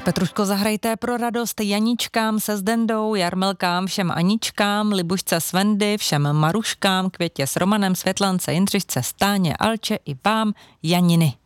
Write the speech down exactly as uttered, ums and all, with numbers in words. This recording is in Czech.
Petruško, zahrajte pro radost Janičkám se Zdendou, Jarmilkám, všem Aničkám, Libušce s Wendy, všem Maruškám, Květě s Romanem, Světlance, Jindřišce, Stáně, Alče i vám, Janiny.